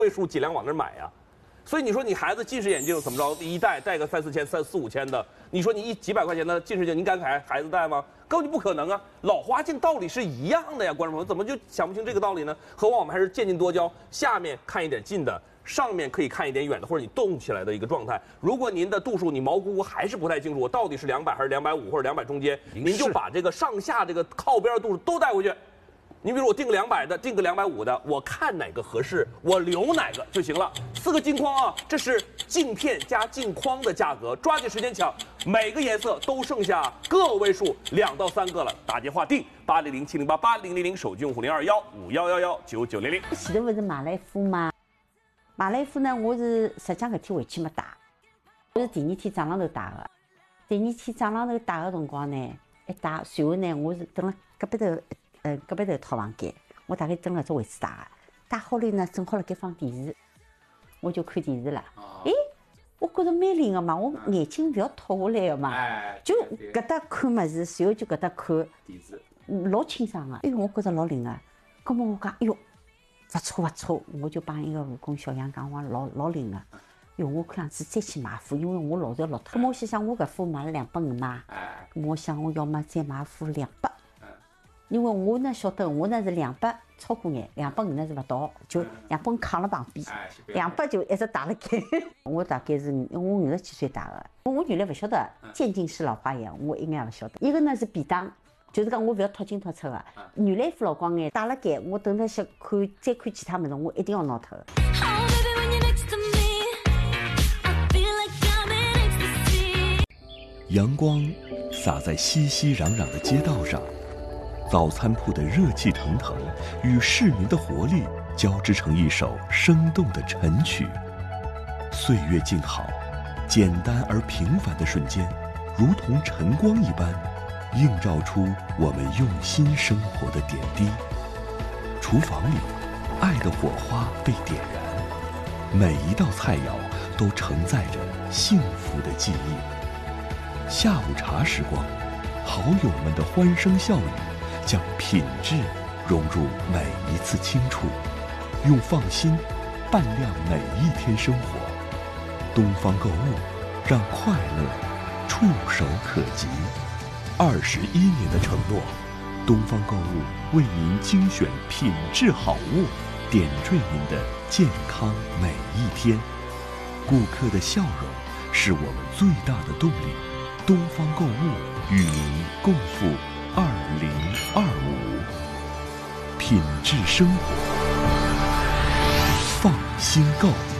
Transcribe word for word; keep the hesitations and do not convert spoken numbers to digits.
位数尽量往那儿买呀。所以你说你孩子近视眼镜怎么着，一戴戴个三四千、三四五千的，你说你一几百块钱的近视镜，你敢给孩子戴吗？根本就不可能啊！老花镜道理是一样的呀，观众朋友怎么就想不清这个道理呢？何况我们还是渐进多焦，下面看一点近的。 上面可以看一点远的，或者你动起来的一个状态。如果您的度数你毛估估还是不太清楚，我到底是两百还是两百五或者两百中间，您就把这个上下这个靠边的度数都带回去。你比如我定个两百的，定个两百五的，我看哪个合适，我留哪个就行了。四个镜框啊，这是镜片加镜框的价格，抓紧时间抢，每个颜色都剩下个位数两到三个了。打电话定八零零七零八八零零零，手机用户零二幺五幺幺幺九九零零。 前头不是买了一副吗？ 买了一副呢，我是实际上搿天回去没戴，我是第二天早浪头戴的。第二天早浪头戴的辰光呢，一戴，随后呢，我是蹲了隔壁头，呃，隔壁头套房间，我大概蹲了只位置戴的。戴好了呢，正好辣盖放电视，我就看电视了。诶，我觉着蛮灵个嘛，我眼睛勿要脱下来个嘛，就搿搭看物事，随后就搿搭看电视，老清爽个。哎哟，我觉着老灵个。搿么我讲，哎哟。 不错不错，我就帮一个护工小杨讲，我老老灵个。哟，我看样子再去买副，因为我老早落脱。咁我心想，我搿副买了两百五嘛，咁我想我要么再买副两百，因为我呢晓得我呢是两百超过眼，两百五呢是勿到，就两百五扛了旁边，两百就一直戴辣盖。我大概是我五十几岁戴个，我原来勿晓得渐进式老花眼，我一眼勿晓得。一个呢是便当。 就是讲我勿要脱进脱出个，原来副老光眼戴辣盖，我等到想看再看其他物事，我一定要拿脱。 阳光洒在熙熙攘攘的街道上，早餐铺的热气腾腾与市民的活力交织成一首生动的晨曲。岁月静好，简单而平凡的瞬间，如同晨光一般。 映照出我们用心生活的点滴。厨房里，爱的火花被点燃，每一道菜肴都承载着幸福的记忆。下午茶时光，好友们的欢声笑语，将品质融入每一次轻触，用放心伴亮每一天生活。东方购物，让快乐触手可及。 二十一年的承诺，东方购物为您精选品质好物，点缀您的健康每一天。顾客的笑容是我们最大的动力。东方购物与您共赴二零二五，品质生活，放心购。